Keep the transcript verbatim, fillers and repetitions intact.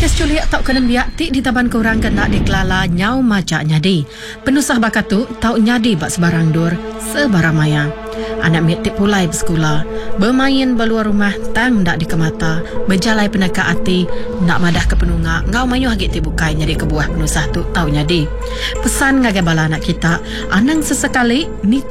Kes culik tau kena biak tik di taban korang kena dikelala nyau macak nyadi. Penusah bakatu tau nyadi bak sebarang dur sebarang maya. Anak mit tik pulai bersekolah, bermain beluar rumah tang dak dikemata, berjalai penaka hati, nak madah ke penunga, ngau mayu hagit tik bukai nyadi kebuah penusah tu tau nyadi. Pesan ngagai bala anak kita, anang sesekali ni